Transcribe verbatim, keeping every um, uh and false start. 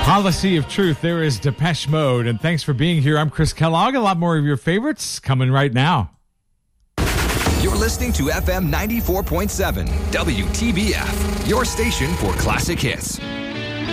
Policy of Truth. There is Depeche Mode, and thanks for being here. I'm Chris Kellogg. A lot more of your favorites coming right now. You're listening to F M ninety-four point seven, W T B F, your station for classic hits.